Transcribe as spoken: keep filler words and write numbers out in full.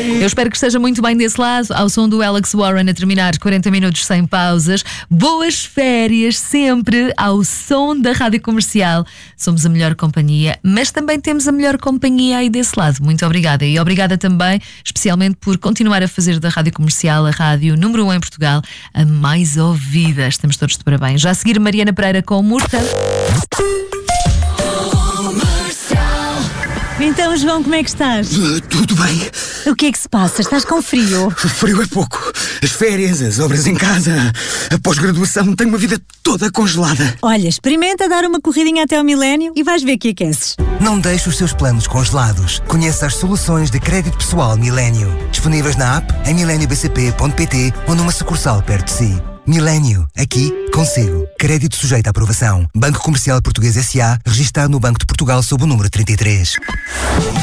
Eu espero que esteja muito bem desse lado, ao som do Alex Warren a terminar quarenta minutos sem pausas. Boas férias sempre ao som da Rádio Comercial. Somos a melhor companhia, mas também temos a melhor companhia aí desse lado. Muito obrigada. E obrigada também, especialmente por continuar a fazer da Rádio Comercial a rádio número um em Portugal, a mais ouvida. Estamos todos de parabéns. Já a seguir, Mariana Pereira com Murta. Então, João, como é que estás? Uh, tudo bem. O que é que se passa? Estás com frio? Frio é pouco. As férias, as obras em casa, a pós-graduação, tenho uma vida toda congelada. Olha, experimenta dar uma corridinha até ao milénio e vais ver que aqueces. Não deixe os seus planos congelados. Conheça as soluções de crédito pessoal Milênio. Disponíveis na app, em milênio b c p ponto p t ou numa sucursal perto de si. Milênio, aqui consigo. Crédito sujeito à aprovação. Banco Comercial Português S A, registado no Banco de Portugal sob o número trinta e três.